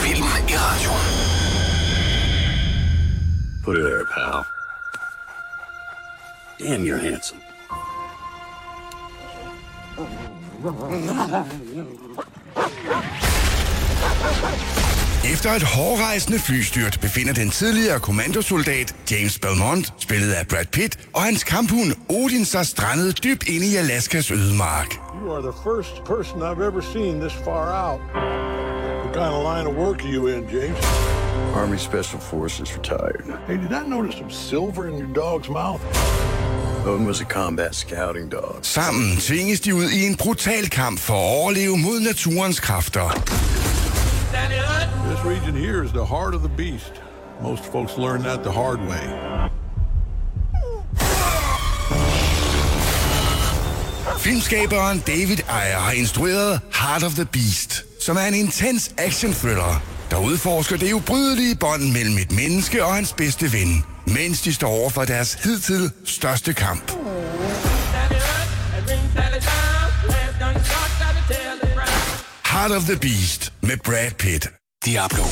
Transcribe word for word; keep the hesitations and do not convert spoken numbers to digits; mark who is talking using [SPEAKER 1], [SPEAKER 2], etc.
[SPEAKER 1] Film i radioen.
[SPEAKER 2] Put it there, pal. Damn, you're handsome.
[SPEAKER 3] Efter et hårdrejsende flystyrt befinder den tidligere kommandosoldat James Belmont, spillet af Brad Pitt, og hans kamphund Odin sig strandet dybt inde i Alaskas ødemark.
[SPEAKER 4] You are the first person I've ever seen this far out. What kind of line of work are you in, James?
[SPEAKER 2] Army Special Forces retired.
[SPEAKER 4] Hey, did I notice some silver in your dog's mouth?
[SPEAKER 2] Odin was a combat scouting dog.
[SPEAKER 3] Sammen tvinges de ud i en brutal kamp for at overleve mod naturens kræfter.
[SPEAKER 4] This region here is the heart of the beast. Most folks learn that the hard way.
[SPEAKER 3] Filmskaberen David Ayer har instrueret Heart of the Beast, som er en intens action-thriller, der udforsker det ubrydelige bånd mellem et menneske og hans bedste ven, mens de står over for deres hidtil største kamp. Heart of the Beast med Brad Pitt.
[SPEAKER 1] Diablo.